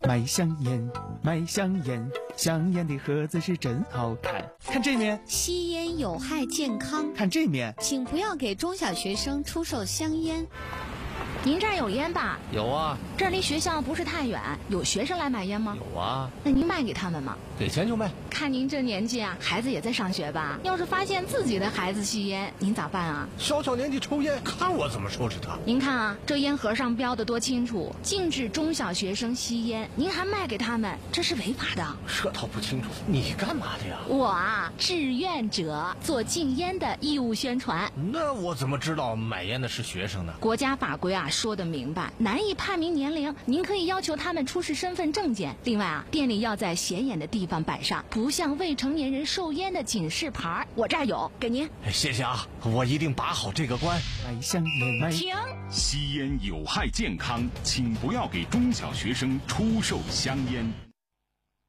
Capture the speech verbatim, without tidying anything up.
卖香烟，卖香烟，香烟的盒子是真好看。看这面， 吸烟有害健康。 看这面， 请不要给中小学生出售香烟。 您这儿有烟吧？ 有啊。 这儿离学校不是太远，有学生来买烟吗？ 有啊。 那您卖给他们吗？ 给钱就卖。 看您这年纪啊，孩子也在上学吧？要是发现自己的孩子吸烟，您咋办啊？ 小小年纪抽烟，看我怎么收拾他。 您看啊，这烟盒上标的多清楚，禁止中小学生吸烟，您还卖给他们，这是违法的。 这倒不清楚，你干嘛的呀？ 我啊，志愿者，做禁烟的义务宣传。 那我怎么知道买烟的是学生呢？ 国家法规啊说得明白，难以判明年龄，您可以要求他们出示身份证件。另外啊，店里要在显眼的地方摆上不向未成年人售烟的警示牌，我这儿有，给您。 谢谢啊，我一定把好这个关。 卖香烟，卖停！ 吸烟有害健康，请不要给中小学生出售香烟。